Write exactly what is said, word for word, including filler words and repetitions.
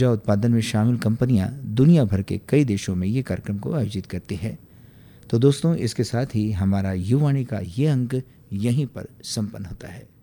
ऊर्जा उत्पादन में शामिल कंपनियां दुनिया भर के कई देशों में ये कार्यक्रम को आयोजित करती है। तो दोस्तों, इसके साथ ही हमारा युवाणी का ये अंक यहीं पर संपन्न होता है।